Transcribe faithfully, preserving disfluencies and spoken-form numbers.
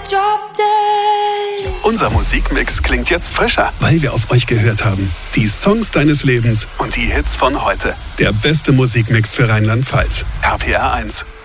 drop dead. Unser Musikmix klingt jetzt frischer, weil wir auf euch gehört haben. Die Songs deines Lebens und die Hits von heute. Der beste Musikmix für Rheinland-Pfalz. R P R eins.